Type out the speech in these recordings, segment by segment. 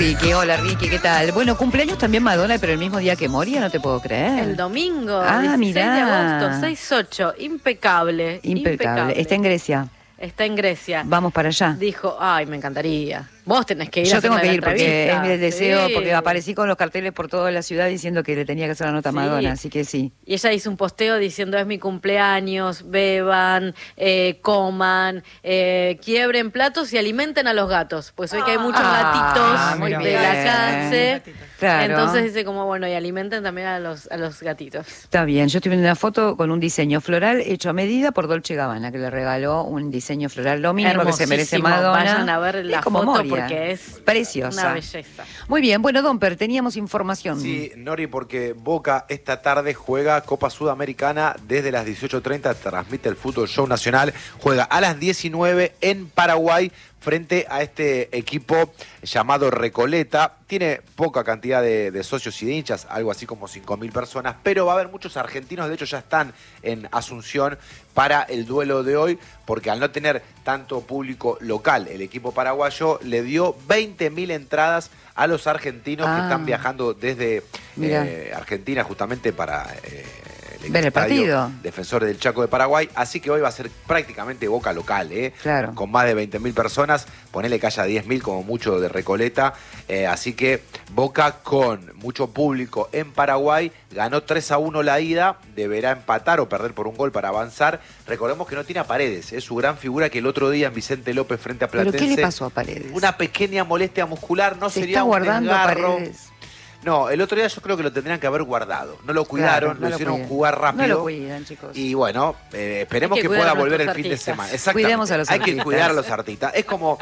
Ricky. Hola, Ricky, ¿qué tal? Bueno, cumpleaños también Madonna, pero el mismo día que moría, no te puedo creer. El domingo, Ah, 16 mirá. de agosto, 6-8. Impecable. Impecable. Está en Grecia. Está en Grecia. Vamos para allá. Dijo, ay, me encantaría. Vos tenés que ir a Yo hacer tengo que la ir porque es entrevista. mi deseo, Sí. porque aparecí con los carteles por toda la ciudad diciendo que le tenía que hacer la nota a Sí. Madonna, así que sí. Y ella hizo un posteo diciendo, es mi cumpleaños, beban, coman, quiebren platos y alimenten a los gatos. Pues hoy que hay muchos gatitos muy de bien. la calle. Claro. Entonces dice como, bueno, y alimenten también a los gatitos. Está bien, yo estoy viendo una foto con un diseño floral hecho a medida por Dolce & Gabbana, que le regaló un diseño floral, lo mínimo que se merece Hermosísimo. Madonna. Vayan a ver Es la como foto Moria. porque es preciosa. una belleza. Muy bien, bueno, Domper, teníamos información. Sí, Nori, porque Boca esta tarde juega Copa Sudamericana desde las 18:30, transmite el Fútbol Show Nacional, juega a las 19 en Paraguay frente a este equipo llamado Recoleta. Tiene poca cantidad de socios y de hinchas, algo así como 5.000 personas, pero va a haber muchos argentinos, de hecho ya están en Asunción para el duelo de hoy, porque al no tener tanto público local, el equipo paraguayo le dio 20.000 entradas a los argentinos que están viajando desde Argentina justamente para ver el partido. Defensores del Chaco de Paraguay, así que hoy va a ser prácticamente Boca local, Claro. con más de 20.000 personas, ponele que haya 10.000 como mucho de Recoleta, así que Boca con mucho público en Paraguay, ganó 3-1 la ida, deberá empatar o perder por un gol para avanzar. Recordemos que no tiene a Paredes, es su gran figura que el otro día en Vicente López frente a Platense. ¿Pero qué le pasó a Paredes? Una pequeña molestia muscular, no Se sería está un guardando desgarro. Paredes. No, el otro día yo creo que lo tendrían que haber guardado. No lo cuidaron, Claro, no lo hicieron cuidan. jugar rápido. No lo cuidan, chicos. Y bueno, esperemos Hay que que pueda cuidar a volver el nuestros fin de artistas. semana. Exactamente. Cuidemos a los Hay que artistas. cuidar a los artistas. Es como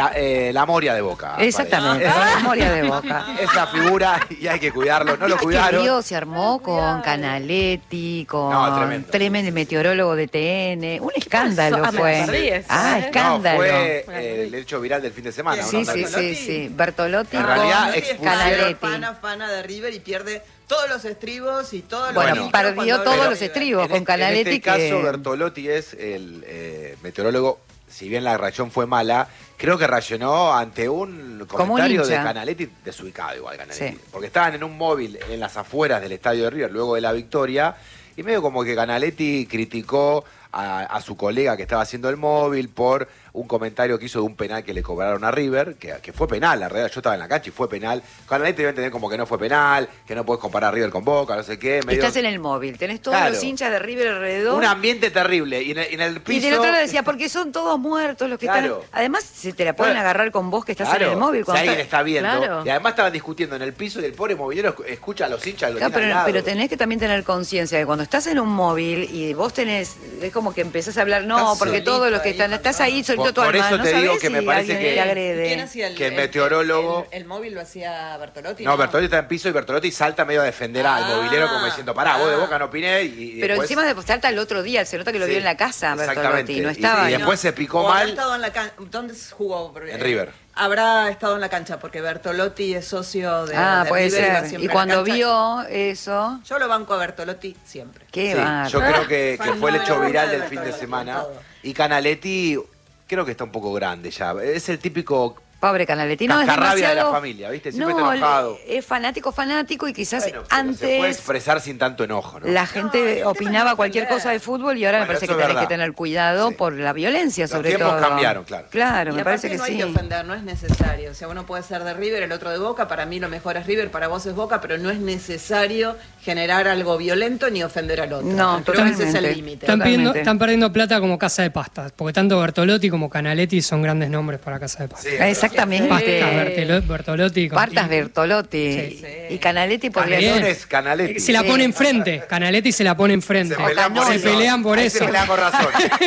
la Moria de Boca. Exactamente, parece. la memoria de Boca. Es la figura y hay que cuidarlo. No lo ¿Viste cuidaron. que Río se armó con Canaletti, con No, tremendo. meteorólogo de TN? Un escándalo pasó? Ah, me fue. la perdí esa, ¿eh? Escándalo. No, fue el hecho viral del fin de semana. Sí, ¿no? sí. Bertolotti En con realidad, Canaletti. Fana de River y pierde todos los estribos y todos los Bueno, litros perdió cuando todos River. los estribos En con Canaletti. En este caso, Bertolotti es el meteorólogo. Si bien la reacción fue mala, creo que reaccionó ante un comentario de hincha. Canaletti desubicado igual, Canaletti. Sí. Porque estaban en un móvil en las afueras del estadio de River luego de la victoria y medio como que Canaletti criticó a su colega que estaba haciendo el móvil por un comentario que hizo de un penal que le cobraron a River, que fue penal, la realidad, yo estaba en la cancha y fue penal. Canaletti debe entender como que no fue penal, que no puedes comparar a River con Boca, no sé qué. Medio... Estás en el móvil, tenés todos Claro. los hinchas de River alrededor. Un ambiente terrible. Y en el piso... Y del otro lado decía, porque son todos muertos los que Claro. están. Además, se te la pueden agarrar con vos que estás en el móvil. Si cuando alguien estás- está viendo. Claro. Y además estaban discutiendo en el piso y el pobre movilero escucha a los hinchas. Claro, pero tenés que también tener conciencia de cuando estás en un móvil y vos tenés, es como que empezás a hablar, no, Estás porque solito todos los que ahí, están, estás ahí solito Por- tu por alma, eso no te digo sabés que me si parece alguien que- te agrede. ¿Quién hacía Que el meteorólogo- El móvil lo hacía Bertolotti. No, Bertolotti está en piso y Bertolotti salta medio a defender al movilero como diciendo, pará, vos de Boca no opiné. Y Pero después... encima de salta el otro día, se nota que lo Sí, vio en la casa, Bertolotti, exactamente. no estaba. Y después se picó O habrá mal. estado en la ¿Dónde jugó? En River. Habrá estado en la cancha porque Bertolotti es socio de Puede River y va ser. siempre Y a la cuando cancha. vio eso, Yo lo banco a Bertolotti siempre. qué Sí, bárbaro. yo creo que Fan fue el hecho número viral uno de del fin de Bertolotti, semana. todo. Y Canaletti creo que está un poco grande ya. Es el típico... Pobre Canaletti, no, es Cascarrabia de la demasiado... familia, ¿viste? Siempre no, está enojado. es fanático y quizás Bueno, pero se puede antes expresar sin tanto enojo, ¿no? la gente opinaba cualquier cosa de fútbol y ahora me Bueno, parece eso que es tenés que verdad. tener cuidado Sí. por la violencia, Los sobre tiempos todo. cambiaron, claro. Claro, Y me aparte parece que no sí. hay que ofender, no es necesario. O sea, uno puede ser de River, el otro de Boca. Para mí lo mejor es River, para vos es Boca, pero no es necesario generar algo violento ni ofender al otro. No, Creo que ese es el totalmente. límite. Totalmente. Están perdiendo plata como Casa de Pastas, porque tanto Bertolotti como Canaletti son grandes nombres para Casa de Pastas. Sí, es verdad. Exactamente. Bertolotti. Partas Bertolotti. Sí. Y Canaletti podría También. ser. Lunes, Canaletti. Se la pone enfrente, Canaletti se la pone enfrente. Se pelean por Se eso. pelean por Ahí eso. Se pelean con razón.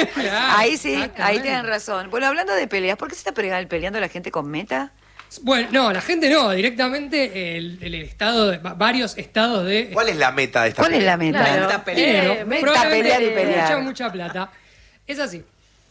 Ahí sí, ahí tienen razón. Bueno, hablando de peleas, ¿por qué se está peleando la gente con Meta? Bueno, no, la gente no, directamente el estado, varios estados de... ¿Cuál es la meta de esta ¿Cuál es la pelea? meta? Meta pelear. Dinero, Meta probablemente pelear y pelear. mucha plata. Es así.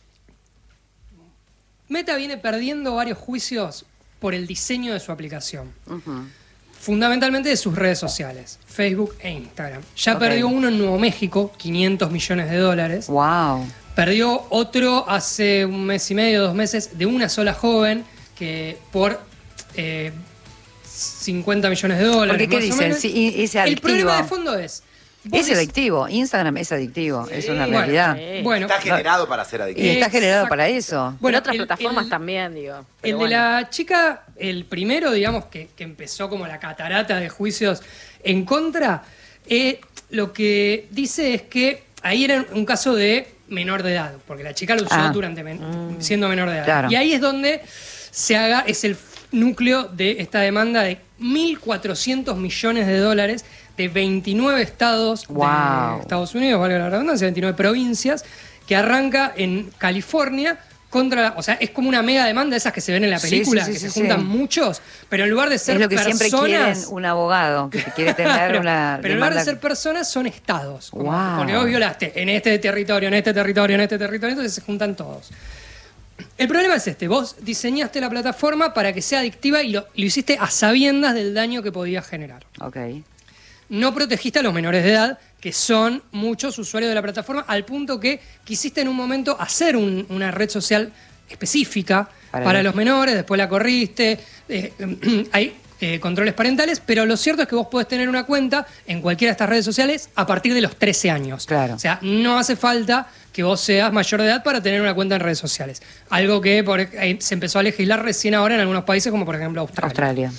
Meta viene perdiendo varios juicios por el diseño de su aplicación. Fundamentalmente de sus redes sociales, Facebook e Instagram. Ya Ok. perdió uno en Nuevo México, $500 millones. Wow. Perdió otro hace un mes y medio, 2 meses, de una sola joven que por 50 millones de dólares. Porque, ¿qué más o dicen? menos. Sí, es El adictivo. problema de fondo es... Es adictivo. Instagram es adictivo. Es una realidad. Bueno, Está generado para ser Y adictivo. está generado Exacto. para eso. Bueno, el- otras plataformas el- también, digo. El pero de bueno. la chica, el primero, digamos, que empezó como la catarata de juicios en contra, lo que dice es que ahí era un caso de menor de edad, porque la chica lo usó siendo menor de edad. Claro. Y ahí es donde es el núcleo de esta demanda de 1.400 millones de dólares de 29 estados Wow. de Estados Unidos, valga la redundancia, 29 provincias, que arranca en California contra, o sea, es como una mega demanda, esas que se ven en la Sí, película, sí, que sí, se sí, juntan sí. muchos, pero en lugar de ser Es lo que personas, siempre quieren un abogado, que quiere tener Claro, una pero en lugar de demanda. ser personas son estados. Como- Wow. Porque vos violaste en este territorio, en este territorio, en este territorio, entonces se juntan todos. El problema es este, vos diseñaste la plataforma para que sea adictiva y lo hiciste a sabiendas del daño que podía generar. Ok. No protegiste a los menores de edad, que son muchos usuarios de la plataforma, al punto que quisiste en un momento hacer una red social específica para los menores, después la corriste, hay controles parentales, pero lo cierto es que vos podés tener una cuenta en cualquiera de estas redes sociales a partir de los 13 años. Claro. O sea, no hace falta que vos seas mayor de edad para tener una cuenta en redes sociales. Algo que se empezó a legislar recién ahora en algunos países, como por ejemplo Australia.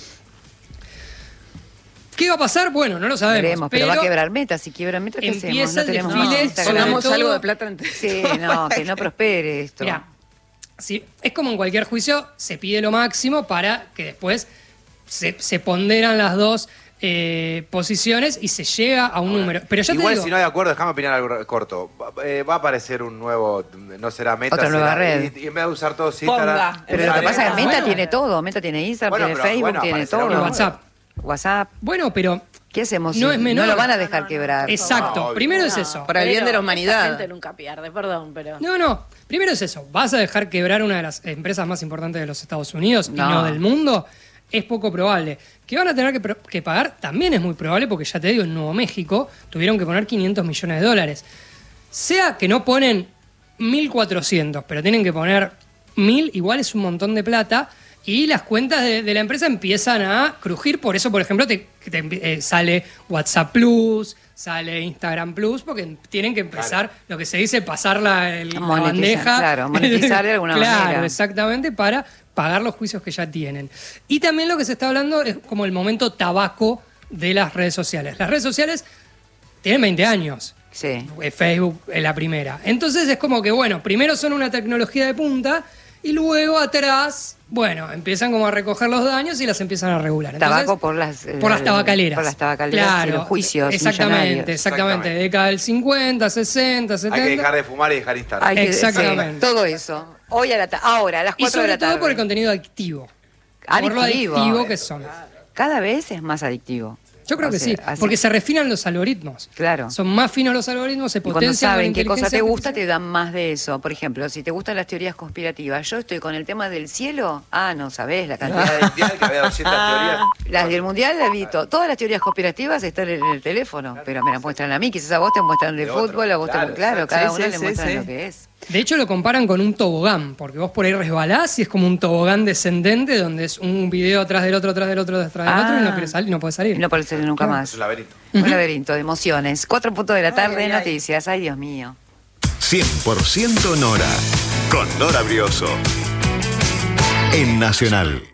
¿Qué va a pasar? Bueno, no lo sabemos. Veremos, pero va a quebrar Meta. Si quiebra Meta, ¿qué hacemos? empieza No el tenemos desfile, más Instagram. Ponamos todo- algo de plata entre Sí, no, que no prospere esto. Mirá, sí, es como en cualquier juicio, se pide lo máximo para que después se ponderan las dos posiciones y se llega a un número. Pero ya te Igual digo, si no hay acuerdo, déjame opinar algo corto. Va a aparecer un nuevo, no será Meta, Otra nueva red. Y en vez de usar todo Instagram... Ponga. Pero lo que pasa es que Meta Bueno. tiene todo. Meta tiene Instagram, Bueno, tiene pero, Facebook, bueno, tiene aparecerá todo. una WhatsApp. WhatsApp. Bueno, pero ¿Qué hacemos? No es menor. No lo van a dejar quebrar. exacto. obvio. Primero es eso. Para el bien de la Pero humanidad. esa gente nunca pierde, perdón, pero... No. Primero es eso. ¿Vas a dejar quebrar una de las empresas más importantes de los Estados Unidos y No. no del mundo? Es poco probable. Que van a tener que pagar también es muy probable, porque ya te digo, en Nuevo México tuvieron que poner 500 millones de dólares. Sea que no ponen 1.400, pero tienen que poner 1.000, igual es un montón de plata. Y las cuentas de la empresa empiezan a crujir. Por eso, por ejemplo, sale WhatsApp Plus, sale Instagram Plus, porque tienen que empezar, lo que se dice, pasar la bandeja. Claro, monetizar de alguna Claro, manera. exactamente, para pagar los juicios que ya tienen. Y también lo que se está hablando es como el momento tabaco de las redes sociales. Las redes sociales tienen 20 años. Sí. Facebook es la primera. Entonces es como que, bueno, primero son una tecnología de punta y luego atrás, bueno, empiezan como a recoger los daños y las empiezan a regular. Entonces, Tabaco por las tabacaleras. Por las tabacaleras y Claro, los juicios exactamente, millonarios. exactamente. Década del 50, 60, 70. Hay que dejar de fumar y dejar Instagram. Hay que- Exactamente. sí, todo eso. Hoy ahora, a las 4 Y de sobre la tarde. todo por el contenido adictivo. Por lo adictivo que son. Cada vez es más adictivo. Yo creo O que sea, sí, así- porque se refinan los algoritmos. Claro. Son más finos los algoritmos, se Y cuando potencian con saben qué cosa inteligencia te gusta, artificial. te dan más de eso. Por ejemplo, si te gustan las teorías conspirativas, yo estoy con el tema del cielo. No sabés la cantidad de... Mundial, que había 200 teorías. Las del mundial, las vi todas las teorías conspirativas están en el teléfono, pero me las muestran a mí, quizás a vos te muestran de De fútbol, otro, a vos claro, claro, cada Sí, uno sí, le sí, muestran sí. lo que es. De hecho, lo comparan con un tobogán, porque vos por ahí resbalás y es como un tobogán descendente donde es un video atrás del otro, atrás del otro, atrás del otro y no querés salir, no podés salir. Y no puede ser nunca Es más. un laberinto. Un laberinto de emociones. 4:00 de la tarde, ay, ay. noticias. Ay, Dios mío. 100% Nora, con Nora Brioso. En Nacional.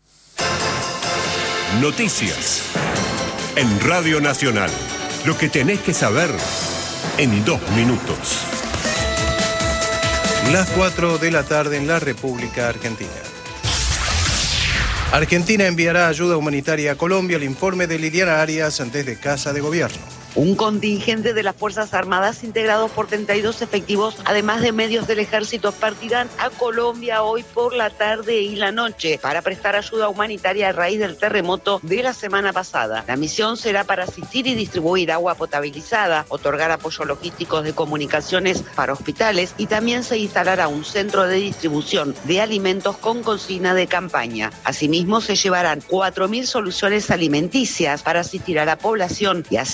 Noticias. En Radio Nacional. Lo que tenés que saber en 2 minutos. Las 4 de la tarde en la República Argentina. Argentina enviará ayuda humanitaria a Colombia. El informe de Liliana Arias desde Casa de Gobierno. Un contingente de las Fuerzas Armadas integrados por 32 efectivos, además de medios del ejército, partirán a Colombia hoy por la tarde y la noche para prestar ayuda humanitaria a raíz del terremoto de la semana pasada. La misión será para asistir y distribuir agua potabilizada, otorgar apoyo logístico de comunicaciones para hospitales y también se instalará un centro de distribución de alimentos con cocina de campaña. Asimismo, se llevarán 4.000 soluciones alimenticias para asistir a la población y asegurar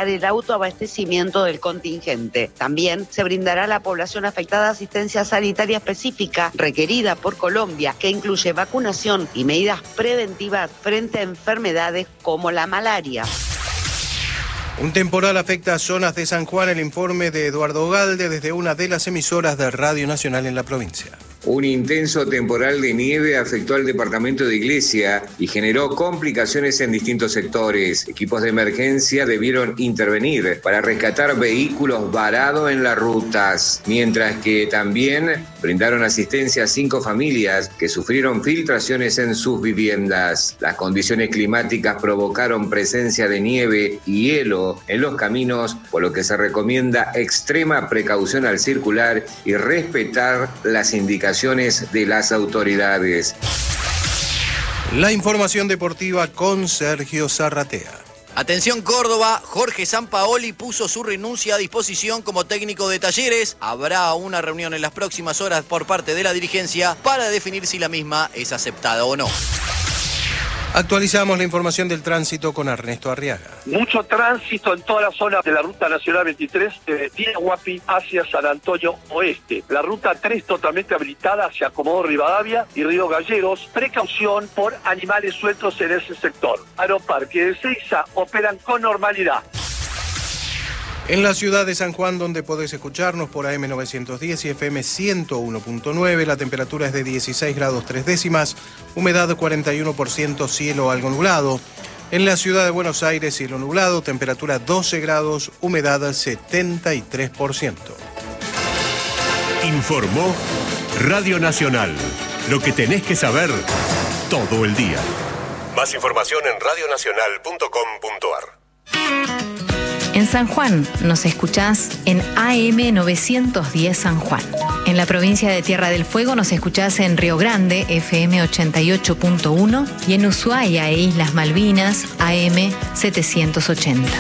el autoabastecimiento del contingente. También se brindará a la población afectada asistencia sanitaria específica requerida por Colombia, que incluye vacunación y medidas preventivas frente a enfermedades como la malaria. Un temporal afecta a zonas de San Juan. El informe de Eduardo Galde desde una de las emisoras de Radio Nacional en la provincia. Un intenso temporal de nieve afectó al departamento de Iglesia y generó complicaciones en distintos sectores. Equipos de emergencia debieron intervenir para rescatar vehículos varados en las rutas, mientras que también brindaron asistencia a 5 familias que sufrieron filtraciones en sus viviendas. Las condiciones climáticas provocaron presencia de nieve y hielo en los caminos, por lo que se recomienda extrema precaución al circular y respetar las indicaciones de las autoridades. La información deportiva con Sergio Zarratea. Atención Córdoba, Jorge Sampaoli puso su renuncia a disposición como técnico de Talleres. Habrá una reunión en las próximas horas por parte de la dirigencia para definir si la misma es aceptada o no. Actualizamos la información del tránsito con Ernesto Arriaga. Mucho tránsito en toda la zona de la Ruta Nacional 23, de Tirahuapi hacia San Antonio Oeste. La Ruta 3 totalmente habilitada hacia Comodoro Rivadavia y Río Gallegos. Precaución por animales sueltos en ese sector. Aeroparque de Ezeiza operan con normalidad. En la ciudad de San Juan, donde podés escucharnos por AM 910 y FM 101.9, la temperatura es de 16 grados 3 décimas, humedad 41%, cielo algo nublado. En la ciudad de Buenos Aires, cielo nublado, temperatura 12 grados, humedad 73%. Informó Radio Nacional. Lo que tenés que saber todo el día. Más información en radionacional.com.ar. En San Juan nos escuchás en AM 910 San Juan. En la provincia de Tierra del Fuego nos escuchás en Río Grande, FM 88.1, y en Ushuaia e Islas Malvinas, AM 780.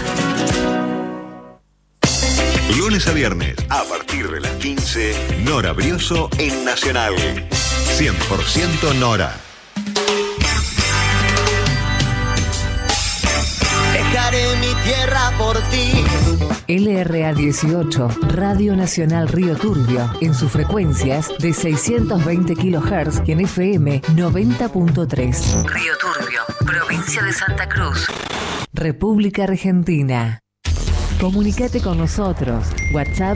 Lunes a viernes, a partir de las 15, Nora Brioso en Nacional. 100% Nora. Dejaré mi tierra por ti. LRA 18, Radio Nacional Río Turbio, en sus frecuencias de 620 kHz y en FM 90.3. Río Turbio, provincia de Santa Cruz, República Argentina. Comunicate con nosotros. WhatsApp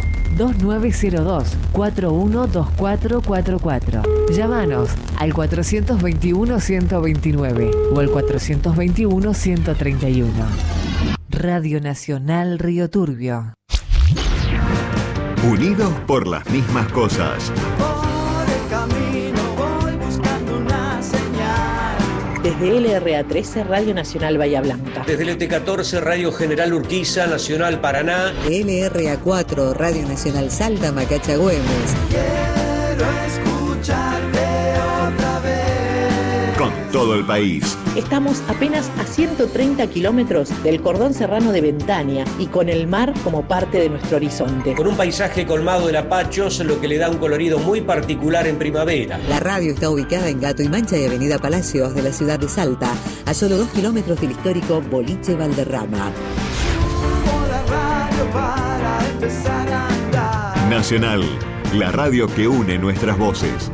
2902-412444. Llámanos al 421-129 o al 421-131. Radio Nacional Río Turbio. Unidos por las mismas cosas. Por el camino voy buscando una señal. Desde LRA 13, Radio Nacional Bahía Blanca. Desde el ET14, Radio General Urquiza, Nacional Paraná. LRA 4, Radio Nacional Salta, Macacha Güemes. Quiero escucharte otra vez. Con todo el país. Estamos apenas a 130 kilómetros del cordón serrano de Ventania y con el mar como parte de nuestro horizonte. Con un paisaje colmado de lapachos, lo que le da un colorido muy particular en primavera. La radio está ubicada en Gato y Mancha y Avenida Palacios de la ciudad de Salta, a solo 2 kilómetros del histórico Boliche Valderrama. Nacional, la radio que une nuestras voces.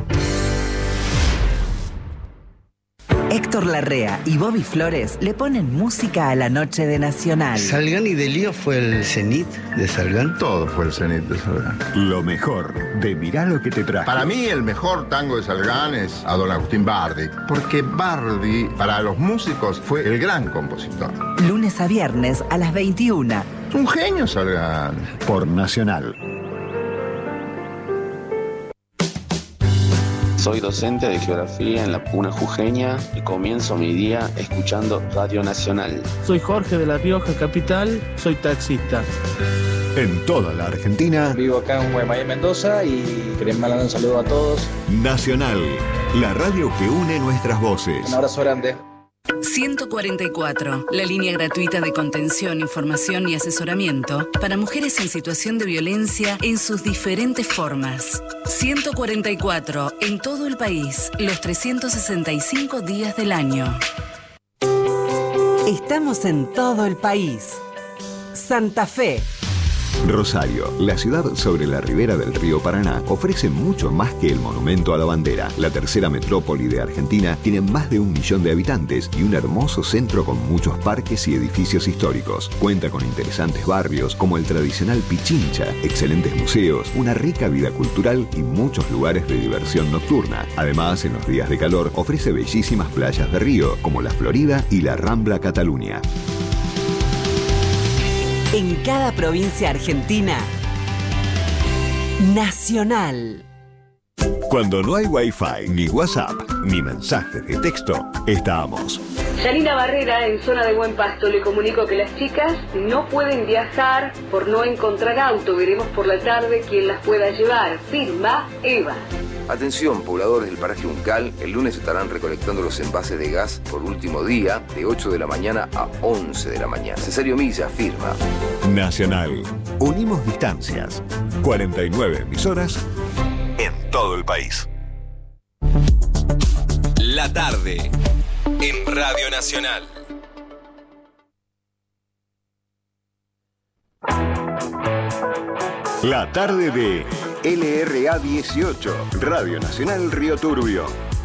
Héctor Larrea y Bobby Flores le ponen música a la noche de Nacional. ¿Salgán y Delío fue el cenit de Salgán? Todo fue el cenit de Salgán. Lo mejor de Mirá lo que te traje. Para mí el mejor tango de Salgán es a don Agustín Bardi, porque Bardi para los músicos fue el gran compositor. Lunes a viernes a las 21. Es un genio Salgán. Por Nacional. Soy docente de geografía en la Puna Jujeña y comienzo mi día escuchando Radio Nacional. Soy Jorge de La Rioja Capital, soy taxista. En toda la Argentina. Vivo acá en Guaymallén, Mendoza, y queremos mandar un saludo a todos. Nacional, la radio que une nuestras voces. Un abrazo grande. 144, la línea gratuita de contención, información y asesoramiento para mujeres en situación de violencia en sus diferentes formas. 144, en todo el país, los 365 días del año. Estamos en todo el país. Santa Fe. Rosario, la ciudad sobre la ribera del río Paraná, ofrece mucho más que el monumento a la bandera. La tercera metrópoli de Argentina tiene más de 1 millón de habitantes y un hermoso centro con muchos parques y edificios históricos. Cuenta con interesantes barrios como el tradicional Pichincha, excelentes museos, una rica vida cultural y muchos lugares de diversión nocturna. Además, en los días de calor, ofrece bellísimas playas de río como la Florida y la Rambla Cataluña. En cada provincia argentina, Nacional. Cuando no hay Wi-Fi, ni WhatsApp, ni mensajes de texto, estamos. Yanina Barrera, en zona de Buen Pasto, le comunico que las chicas no pueden viajar por no encontrar auto. Veremos por la tarde quién las pueda llevar. Firma Eva. Atención, pobladores del paraje Uncal, el lunes estarán recolectando los envases de gas por último día, de 8 de la mañana a 11 de la mañana. Cesario Milla, firma. Nacional. Unimos distancias. 49 emisoras en todo el país. La tarde en Radio Nacional. La tarde de LRA 18, Radio Nacional Río Turbio.